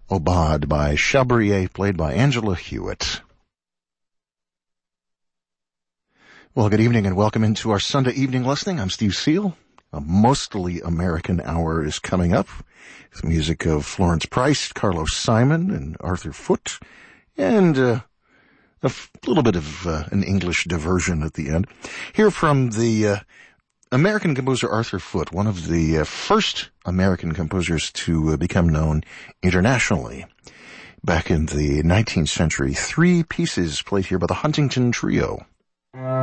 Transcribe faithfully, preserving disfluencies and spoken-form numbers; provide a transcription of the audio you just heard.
Aubade by Chabrier, played by Angela Hewitt. Well, good evening and welcome into our Sunday evening listening. I'm Steve Seal. A mostly American hour is coming up. With music of Florence Price, Carlos Simon, and Arthur Foote, and uh, a f- little bit of uh, an English diversion at the end. Here from the uh, American composer Arthur Foote, one of the uh, first American composers to uh, become known internationally. Back in the nineteenth century, three pieces played here by the Huntington Trio.